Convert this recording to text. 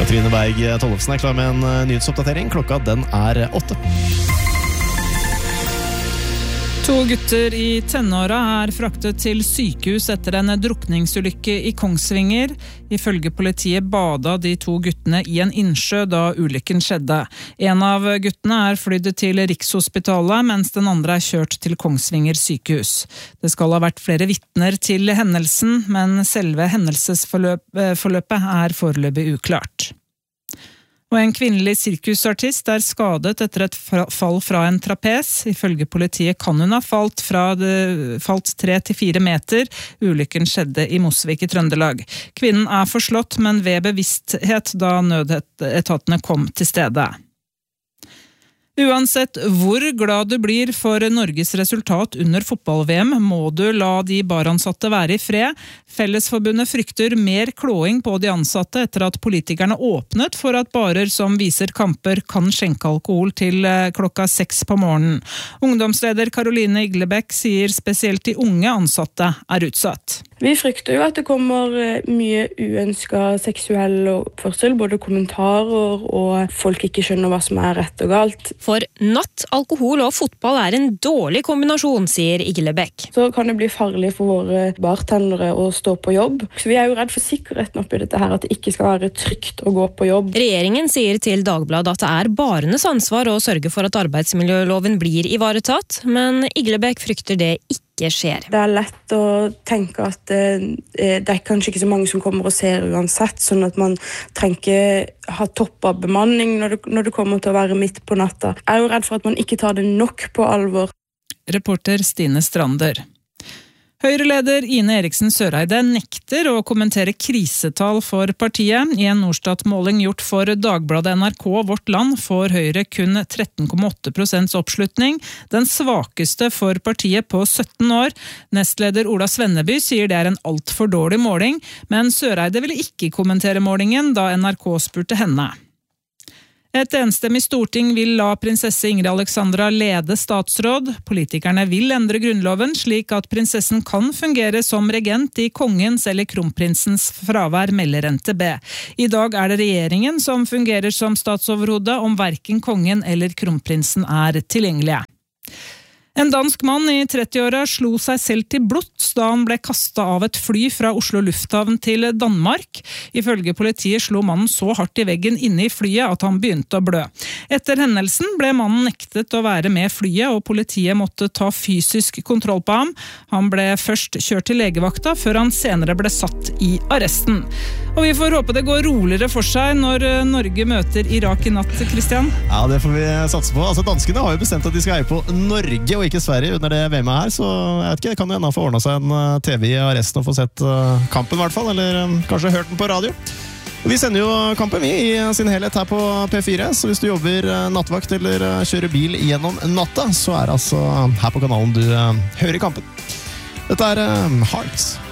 Trine Berg Tollefsen klar med en nyhetsoppdatering. Klokka den 8. 2 gutter i tenåra fraktet til sykehus etter en drukningsulykke i Kongsvinger. Ifølge politiet bada de 2 guttene i en innsjø da ulykken skjedde. En av guttene flydd til Rikshospitalet, mens den andre kjørt til Kongsvinger sykehus. Det skal ha vært flere vitner til hendelsen, men selve hendelsesforløpet foreløpig uklart. Og en kvinnelig sirkusartist skadet etter et fall fra en trapes. Ifølge politiet kan hun ha falt 3 til 4 meter. Ulykken skjedde i Mosvik i Trøndelag. Kvinnen forslått, men ved bevissthet da nødetatene kom til stedet. Uansett hvor glad du blir for Norges resultat under fotball-VM, må du la de baransatte være i fred. Fellesforbundet frykter mer klåing på de ansatte etter at politikerne åpnet for at barer som viser kamper kan skjenke alkohol til klokka 6 på morgenen. Ungdomsleder Caroline Iglebekk sier spesielt de unge ansatte utsatt. Vi frykter jo at det kommer mye uønsket seksuell oppførsel, både kommentarer og folk ikke skjønner hva som rett og galt. For natt, alkohol og fotball en dårlig kombinasjon, sier Iglebekk. Så kan det bli farlig for våre bartendere å stå på jobb. Så vi jo redd for sikkerheten oppi dette her, at det ikke skal være trygt å gå på jobb. Regjeringen sier til Dagbladet at det barenes ansvar å sørge for at arbeidsmiljøloven blir ivaretatt, men Iglebekk frykter det ikke skjer. Det lett å tenke at det kanskje ikke så mange som kommer og ser uansett, sånn at man trenger ha toppet bemanning når det kommer til å være midt på natta. Jeg jo redd for at man ikke tar det nok på alvor. Reporter Stine Strander. Høyre-leder Ine Eriksen Søreide nekter å kommentere krisetall for partiet. I en Norstat-måling gjort for Dagbladet NRK Vårt Land får Høyre kun 13,8% oppslutning, den svakeste for partiet på 17 år. Nestleder Ola Svenneby sier det en alt for dårlig måling, men Søreide ville ikke kommentere målingen da NRK spurte henne. Et enstemmig storting vil la prinsesse Ingrid Alexandra lede statsråd. Politikerne vil endre grunnloven slik at prinsessen kan fungere som regent i kongens eller kronprinsens fravær, melder NTB. I dag det regjeringen som fungerer som statsoverhode om hverken kongen eller kronprinsen tilgjengelige. En dansk mann i 30-åra slo seg selv til blods da han ble kastet av et fly fra Oslo lufthavn til Danmark. Ifølge politiet slo mannen så hardt i veggen inne i flyet at han begynte å blø. Etter hendelsen ble mannen nektet å være med flyet, og politiet måtte ta fysisk kontroll på ham. Han ble først kjørt til legevakta, før han senere ble satt i arresten. Og vi får håpe det går roligere for seg når Norge møter Irak i natt, Christian. Ja, det får vi satse på. Altså, danskene har jo bestemt at de skal eie på Norge og ikke Sverige under det VM her, så jeg vet ikke, kan jo enda få ordnet seg en TV i arresten og få sett kampen i hvert fall, eller kanskje hørt den på radio. Vi sender jo kampen i sin helhet her på P4, så hvis du jobber nattvakt eller kjører bil gjennom natta, så det altså her på kanalen du hører kampen. Dette Hearts.